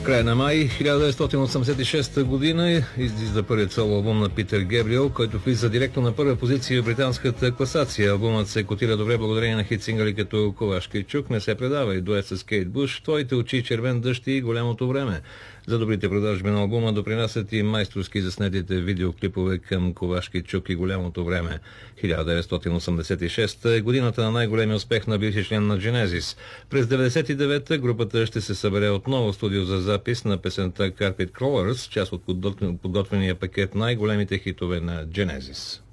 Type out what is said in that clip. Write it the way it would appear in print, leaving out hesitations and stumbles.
Края на май 1986 година излиза първият соло албум на Питер Гебриел, който влиза директно на първа позиция в британската класация. Албумът се котира добре благодарение на хит сингъли като Ковашка и Чук, Не се предава и дует с Кейт Буш, Твоите очи, Червен дъжд и Голямото време. За добрите продажби на албума допринасят и майсторски заснетите видеоклипове към Ковашки и Чук и Голямото време. 1986 е годината на най-големия успех на бившия член на Genesis. През 1999 групата ще се събере отново в студио за запис на песента Carpet Crawlers, част от подготвения пакет най-големите хитове на Genesis.